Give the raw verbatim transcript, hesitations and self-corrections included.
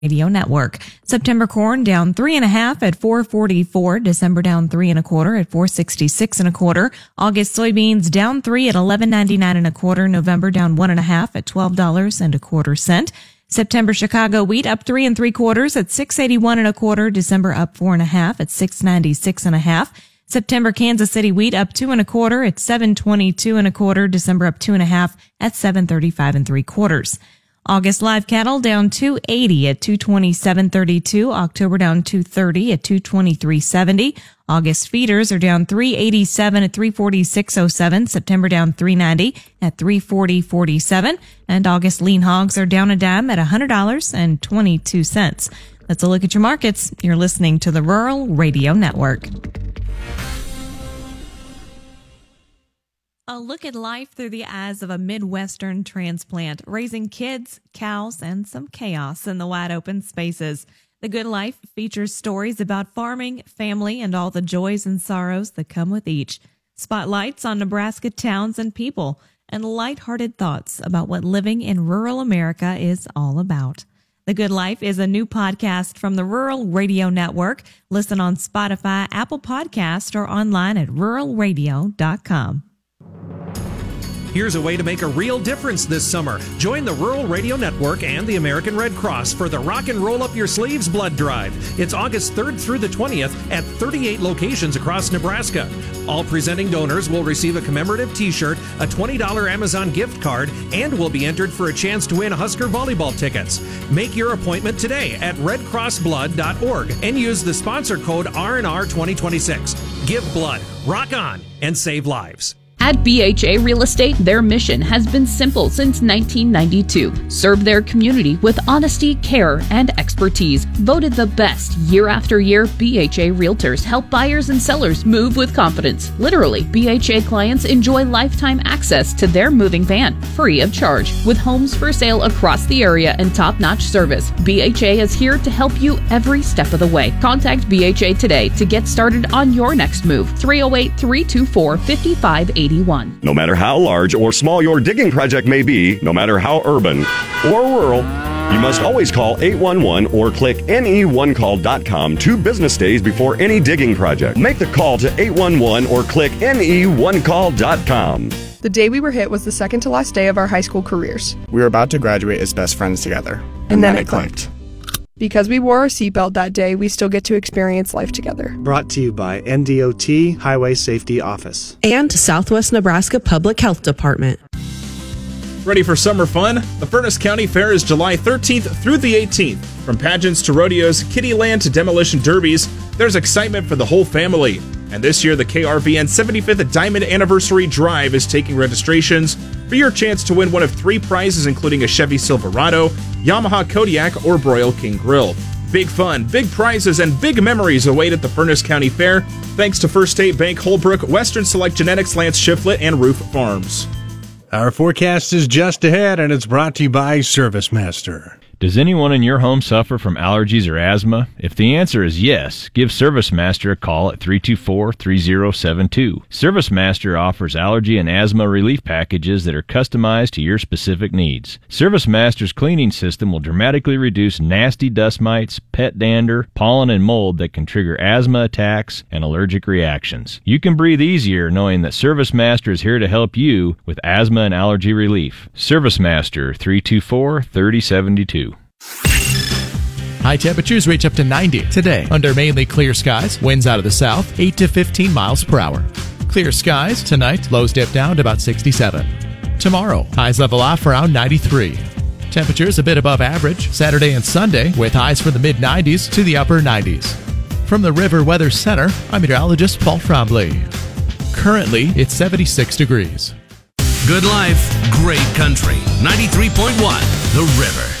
Radio Network. September corn down three and a half at four forty-four. December down three and a quarter at four sixty-six and a quarter. August soybeans down three at eleven ninety-nine and a quarter. November down one and a half at twelve dollars and a quarter cent. September Chicago wheat up three and three quarters at six eighty-one and a quarter. December up four and a half at six ninety-six and a half. September Kansas City wheat up two and a quarter at seven twenty-two and a quarter. December up two and a half at seven thirty-five and three quarters. August live cattle down two eighty at two twenty-seven thirty-two. October down two thirty at two twenty-three seventy. August feeders are down three eighty-seven at three forty-six oh seven. September down three ninety at three forty forty-seven. And August lean hogs are down a dime at one hundred dollars and twenty-two cents. That's a look at your markets. You're listening to the Rural Radio Network. A look at life through the eyes of a Midwestern transplant, raising kids, cows, and some chaos in the wide open spaces. The Good Life features stories about farming, family, and all the joys and sorrows that come with each. Spotlights on Nebraska towns and people, and lighthearted thoughts about what living in rural America is all about. The Good Life is a new podcast from the Rural Radio Network. Listen on Spotify, Apple Podcast, or online at rural radio dot com. Here's a way to make a real difference this summer. Join the Rural Radio Network and the American Red Cross for the Rock and Roll Up Your Sleeves Blood Drive. It's August third through the twentieth at thirty-eight locations across Nebraska. All presenting donors will receive a commemorative t-shirt, a twenty dollars Amazon gift card, and will be entered for a chance to win Husker volleyball tickets. Make your appointment today at red cross blood dot org and use the sponsor code R N R twenty twenty-six. Give blood, rock on, and save lives. At B H A Real Estate, their mission has been simple since nineteen ninety-two. Serve their community with honesty, care, and expertise. Voted the best year after year, B H A Realtors help buyers and sellers move with confidence. Literally, B H A clients enjoy lifetime access to their moving van, free of charge. With homes for sale across the area and top-notch service, B H A is here to help you every step of the way. Contact B H A today to get started on your next move. three oh eight, three two four, five five eight one. No matter how large or small your digging project may be, no matter how urban or rural, you must always call eight one one or click N E one call dot com two business days before any digging project. Make the call to eight one one or click N E one call dot com. The day we were hit was the second to last day of our high school careers. We were about to graduate as best friends together. And, and then, then it clicked. clicked. Because we wore our seatbelt that day, we still get to experience life together. Brought to you by N D O T Highway Safety Office. And Southwest Nebraska Public Health Department. Ready for summer fun? The Furnace County Fair is July thirteenth through the eighteenth. From pageants to rodeos, Kittyland to demolition derbies, there's excitement for the whole family. And this year, the K R V N seventy-fifth Diamond Anniversary Drive is taking registrations for your chance to win one of three prizes, including a Chevy Silverado, Yamaha Kodiak, or Broil King Grill. Big fun, big prizes, and big memories await at the Furnace County Fair, thanks to First State Bank Holbrook, Western Select Genetics, Lance Shiflett, and Roof Farms. Our forecast is just ahead, and it's brought to you by ServiceMaster. Does anyone in your home suffer from allergies or asthma? If the answer is yes, give ServiceMaster a call at three two four, three oh seven two. ServiceMaster offers allergy and asthma relief packages that are customized to your specific needs. ServiceMaster's cleaning system will dramatically reduce nasty dust mites, pet dander, pollen, and mold that can trigger asthma attacks and allergic reactions. You can breathe easier knowing that ServiceMaster is here to help you with asthma and allergy relief. ServiceMaster, three two four, three oh seven two. High temperatures reach up to ninety today under mainly clear skies. Winds out of the south, eight to fifteen miles per hour. Clear skies tonight, lows dip down to about sixty-seven. Tomorrow, highs level off around ninety-three. Temperatures a bit above average Saturday and Sunday, with highs from the mid nineties to the upper nineties. From the River Weather Center, I'm meteorologist Paul Trombley. Currently, it's seventy-six degrees. Good life, great country. ninety-three point one, The River.